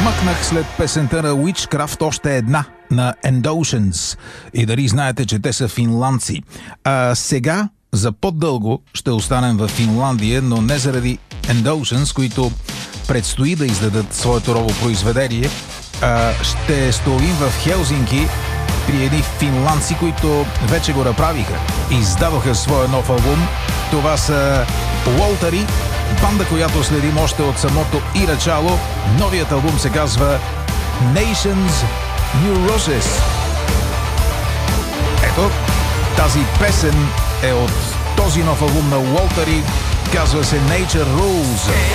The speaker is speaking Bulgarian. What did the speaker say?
Вмъкнах след песента на Witchcraft още една на Endoceans. И дали знаете, че те са финландци. Сега за по-дълго ще останем в Финландия, но не заради Endoceans, които предстои да издадат своето ново произведение. Ще стоим в Хелзинки при едни финландци, които вече го направиха. Издадоха своя нов албум. Това са Уолтари, банда, която следим още от самото и начало. Новият албум се казва Nations Neurosis. Ето, тази песен е от този нов албум на Уолтари. Казва се Nature Rules.